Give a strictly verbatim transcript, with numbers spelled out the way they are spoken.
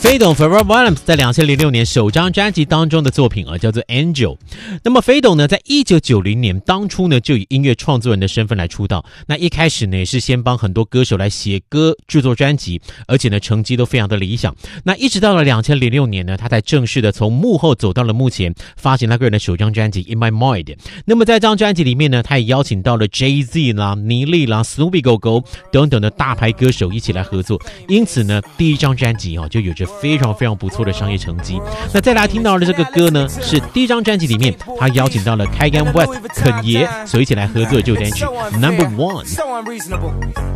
飞董 Pharrell Williams 在两千零六年首张专辑当中的作品啊，叫做 Angel。那么飞董呢，在一九九零年当初呢，就以音乐创作人的身份来出道。那一开始呢，也是先帮很多歌手来写歌、制作专辑，而且呢，成绩都非常的理想。那一直到了两千零六年呢，他才正式的从幕后走到了幕前，发行他个人的首张专辑 In My Mind。那么在这张专辑里面呢，他也邀请到了 Jay-Z 啦、尼利啦、Snoopy 狗狗等等的大牌歌手一起来合作。因此呢，第一张专辑哦，就有着非常非常不错的商业成绩。那再来听到的这个歌呢，是第一张专辑里面他邀请到了 Kanye West 肯爷所一起来合作的这首单曲 Number One。